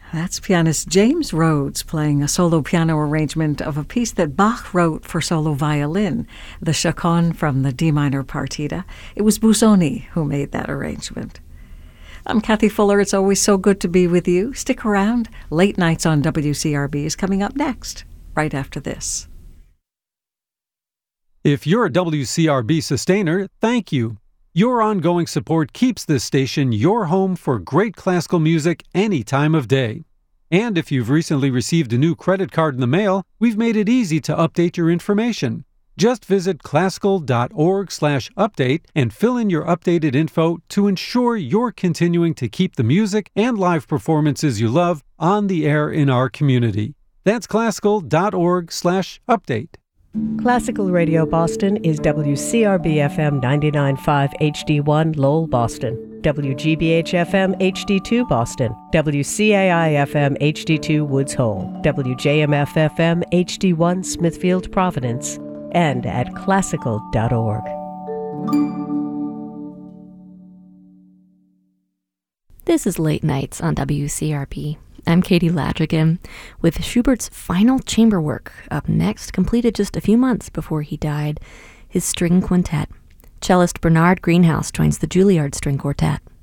That's pianist James Rhodes playing a solo piano arrangement of a piece that Bach wrote for solo violin, the Chaconne from the D minor partita. It was Busoni who made that arrangement. I'm Kathy Fuller. It's always so good to be with you. Stick around. Late Nights on WCRB is coming up next, right after this. If you're a WCRB sustainer, thank you. Your ongoing support keeps this station your home for great classical music any time of day. And if you've recently received a new credit card in the mail, we've made it easy to update your information. Just visit classical.org/update and fill in your updated info to ensure you're continuing to keep the music and live performances you love on the air in our community. That's classical.org/update. Classical Radio Boston is WCRB-FM 99.5 HD1 Lowell, Boston, WGBH-FM HD2 Boston, WCAI-FM HD2 Woods Hole, WJMF-FM HD1 Smithfield, Providence, and at classical.org. This is Late Nights on WCRB. I'm Katie Ladrigan with Schubert's final chamber work up next, completed just a few months before he died, his string quintet. Cellist Bernard Greenhouse joins the Juilliard String Quartet.